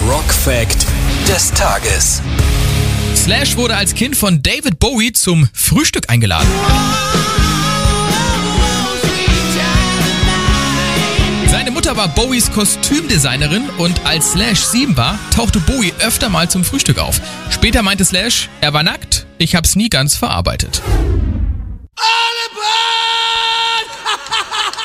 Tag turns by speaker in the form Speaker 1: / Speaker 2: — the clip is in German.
Speaker 1: Rock-Fact des Tages.
Speaker 2: Slash wurde als Kind von David Bowie zum Frühstück eingeladen. Seine Mutter war Bowies Kostümdesignerin und als Slash 7 war, tauchte Bowie öfter mal zum Frühstück auf. Später meinte Slash, er war nackt, ich hab's nie ganz verarbeitet.
Speaker 3: All aboard!